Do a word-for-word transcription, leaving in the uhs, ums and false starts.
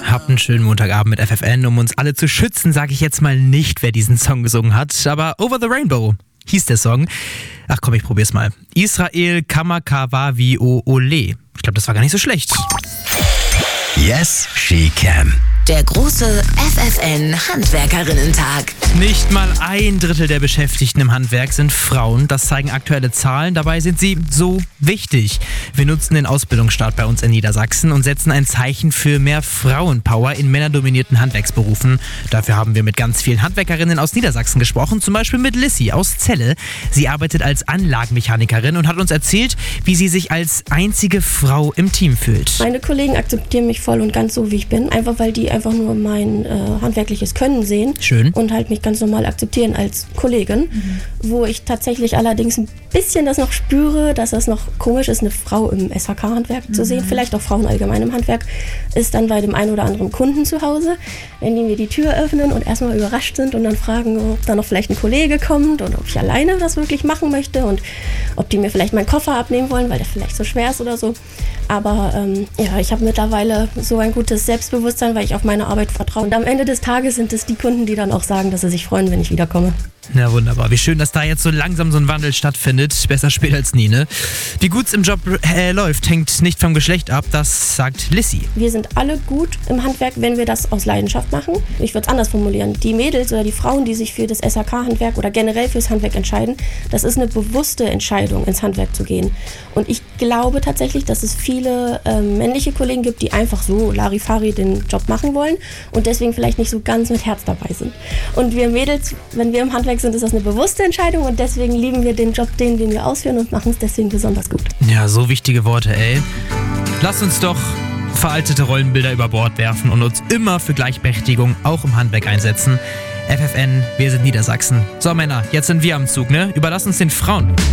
Habt einen schönen Montagabend mit F F N. Um uns alle zu schützen, sage ich jetzt mal nicht, wer diesen Song gesungen hat. Aber Over the Rainbow hieß der Song. Ach komm, ich probier's mal. Israel Kamakawavi Ole. Ich glaube, das war gar nicht so schlecht. Yes, she can. Der große F F N-Handwerkerinnen-Tag. Nicht mal ein Drittel der Beschäftigten im Handwerk sind Frauen. Das zeigen aktuelle Zahlen. Dabei sind sie so wichtig. Wir nutzen den Ausbildungsstart bei uns in Niedersachsen und setzen ein Zeichen für mehr Frauenpower in männerdominierten Handwerksberufen. Dafür haben wir mit ganz vielen Handwerkerinnen aus Niedersachsen gesprochen. Zum Beispiel mit Lissy aus Celle. Sie arbeitet als Anlagenmechanikerin und hat uns erzählt, wie sie sich als einzige Frau im Team fühlt. Meine Kollegen akzeptieren mich voll und ganz so, wie ich bin. Einfach weil die einfach nur mein äh, handwerkliches Können sehen. Schön. Und halt mich ganz normal akzeptieren als Kollegin. Mhm. Wo ich tatsächlich allerdings ein bisschen das noch spüre, dass das noch komisch ist, eine Frau im S H K-Handwerk mhm. zu sehen. Vielleicht auch Frauen allgemein im Handwerk. Ist dann bei dem einen oder anderen Kunden zu Hause, wenn die mir die Tür öffnen und erstmal überrascht sind und dann fragen, ob da noch vielleicht ein Kollege kommt und ob ich alleine das wirklich machen möchte und ob die mir vielleicht meinen Koffer abnehmen wollen, weil der vielleicht so schwer ist oder so. Aber ähm, ja, ich habe mittlerweile so ein gutes Selbstbewusstsein, weil ich auf meine Arbeit vertraue. Und am Ende des Tages sind es die Kunden, die dann auch sagen, dass sie sich freuen, wenn ich wiederkomme. Ja, wunderbar. Wie schön, dass da jetzt so langsam so ein Wandel stattfindet. Besser spät als nie, ne? Wie gut es im Job äh, läuft, hängt nicht vom Geschlecht ab. Das sagt Lissy. Wir sind alle gut im Handwerk, wenn wir das aus Leidenschaft machen. Ich würde es anders formulieren. Die Mädels oder die Frauen, die sich für das S H K-Handwerk oder generell fürs Handwerk entscheiden, das ist eine bewusste Entscheidung, ins Handwerk zu gehen. Und ich glaube tatsächlich, dass es viele äh, männliche Kollegen gibt, die einfach so Larifari den Job machen wollen und deswegen vielleicht nicht so ganz mit Herz dabei sind. Und wir Mädels, wenn wir im Handwerk sind, ist das eine bewusste Entscheidung und deswegen lieben wir den Job, den, den wir ausführen und machen es deswegen besonders gut. Ja, so wichtige Worte, ey. Lass uns doch veraltete Rollenbilder über Bord werfen und uns immer für Gleichberechtigung auch im Handwerk einsetzen. F F N, wir sind Niedersachsen. So Männer, jetzt sind wir am Zug, ne? Überlass uns den Frauen.